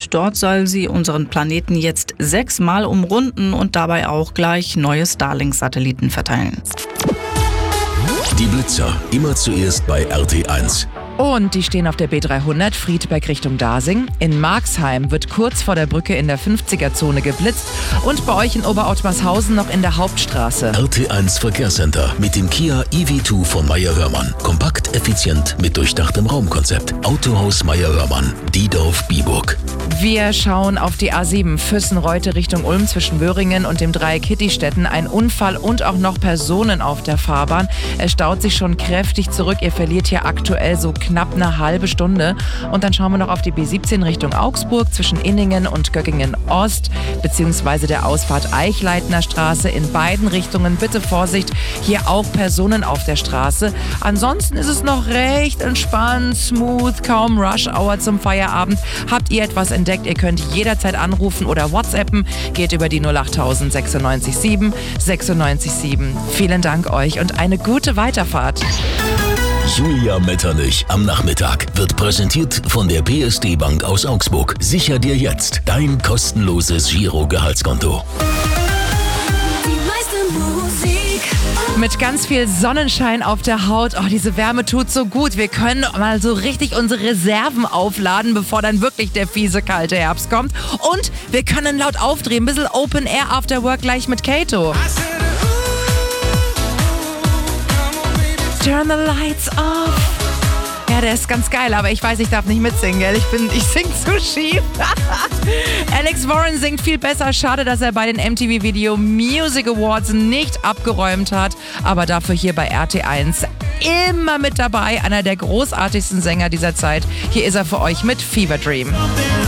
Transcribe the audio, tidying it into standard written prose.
und dort soll sie unseren Planeten jetzt 6-mal umrunden und dabei auch gleich neue Starlink-Satelliten verteilen. Die Blitzer, immer zuerst bei RT1. Und die stehen auf der B300 Friedberg Richtung Dasing. In Marxheim wird kurz vor der Brücke in der 50er-Zone geblitzt und bei euch in Oberottmarshausen noch in der Hauptstraße. RT1 Verkehrscenter mit dem Kia EV2 von Meyer-Hörmann. Kompakt, effizient mit durchdachtem Raumkonzept. Autohaus Meyer-Hörmann, Diedorf-Biburg. Wir schauen auf die A7 Füssen-Reute Richtung Ulm zwischen Böhringen und dem Dreieck Kittistetten. Ein Unfall und auch noch Personen auf der Fahrbahn. Es staut sich schon kräftig zurück. Ihr verliert hier aktuell so knapp eine halbe Stunde. Und dann schauen wir noch auf die B17 Richtung Augsburg zwischen Inningen und Göggingen Ost beziehungsweise der Ausfahrt Eichleitner Straße. In beiden Richtungen bitte Vorsicht, hier auch Personen auf der Straße. Ansonsten ist es noch recht entspannt, smooth, kaum Rush-Hour zum Feierabend. Habt ihr etwas entdeckt? Ihr könnt jederzeit anrufen oder WhatsAppen. Geht über die 08000 96 7 96 7. Vielen Dank euch und eine gute Weiterfahrt. Julia Metternich am Nachmittag wird präsentiert von der PSD Bank aus Augsburg. Sicher dir jetzt dein kostenloses Giro-Gehaltskonto. Mit ganz viel Sonnenschein auf der Haut. Oh, diese Wärme tut so gut. Wir können mal so richtig unsere Reserven aufladen, bevor dann wirklich der fiese, kalte Herbst kommt. Und wir können laut aufdrehen. Ein bisschen Open Air After Work gleich mit Kato. Turn the lights off. Ja, der ist ganz geil, aber ich weiß, ich darf nicht mitsingen, gell? Ich sing zu schief. Alex Warren singt viel besser. Schade, dass er bei den MTV Video Music Awards nicht abgeräumt hat. Aber dafür hier bei RT1 immer mit dabei. Einer der großartigsten Sänger dieser Zeit. Hier ist er für euch mit Fever Dream.